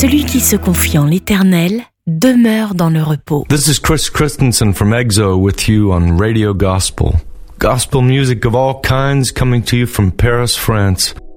Celui qui se confie en l'Éternel demeure dans le repos. This is Chris Christensen from EXO with you on Radio Gospel. Gospel music of all kinds coming to you from Paris, France.